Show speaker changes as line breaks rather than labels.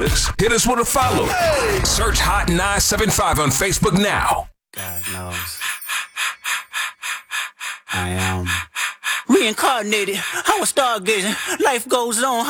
Hit us with a follow. Search Hot 975 on Facebook now.
God knows. I am reincarnated. I was stargazing. Life goes on.